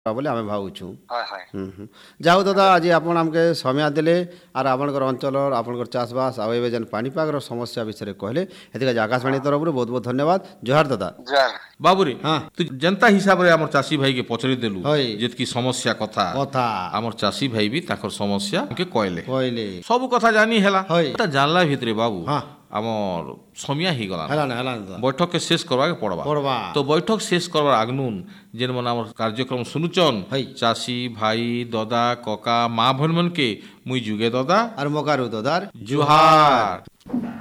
बोले आम भावुँ। हाय हाय जाऊ दादा आज आपन आमके समय देले आर आपनकर अंचल आपनकर चाषबास आ एबे जेन पानीपागर समस्या विषय कहले हेतिका आकाशवाणी तरफ बहुत बहुत धन्यवाद। जोहार दादा। जय बाबुरे हाँ तू जनता हिसाब रे हमर चासी भाई के पचरी देलु हई जेतकी समस्या कथा कथा हमर चासी भाई भी ताकर समस्या के कहले कहले सब कथा जानी हैला हई ता जानला भितरे बाबू हाँ हमर समिया ही गला हेला ना दादा बैठक के शेष करवा के पड़बा पड़बा तो बैठक शेष करवार आगनुन जेन मन हमर कार्यक्रम सुनुचन हई चासी भाई दादा कका माँ भन मन के मुई जुगे दादा आर मकारू दादार जुहार।